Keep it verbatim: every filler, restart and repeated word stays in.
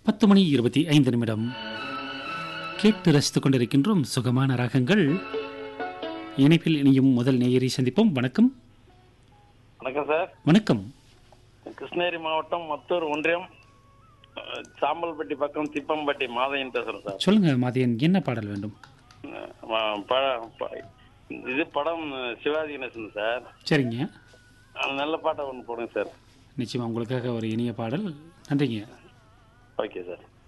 பத்து மணி இருபத்தி ஐந்து நிமிடம் கேட்டு ரசித்துக் கொண்டிருக்கின்றோம் சுகமான ராகங்கள். இணைப்பில் இனியும் முதல் நேயரை சந்திப்போம். வணக்கம். வணக்கம் சார். வணக்கம். கிருஷ்ணகிரி மாவட்டம் மத்தூர் ஒன்றியம் அஹ், சாம்பல்பட்டி பக்கம் திப்பம்பட்டி மாதையன் பேசுறேன் சார். சொல்லுங்க மாதையன், என்ன பாடல் வேண்டும்? அஹ், ப- ப- இது படம் சிவாஜி கணேசன் சார். சரிங்க, அஹ், நல்ல பாட்டை ஒன்று போடுங்க சார். நிச்சயமா உங்களுக்காக ஒரு இனிய பாடல். நன்றிங்க. Okay sir.